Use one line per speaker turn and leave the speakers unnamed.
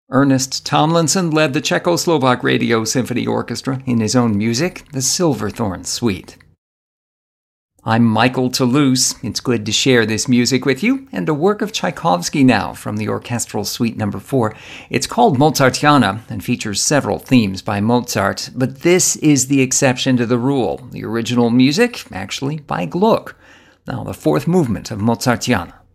Ernest Tomlinson led the Czechoslovak Radio Symphony Orchestra in his own music, the Silverthorne Suite. I'm Michael Toulouse. It's good to share this music with you, and a work of Tchaikovsky now from the Orchestral Suite No. 4. It's called Mozartiana and features several themes by Mozart, but this is the exception to the rule. The original music, actually, by Gluck. Now, the fourth movement of Mozartiana.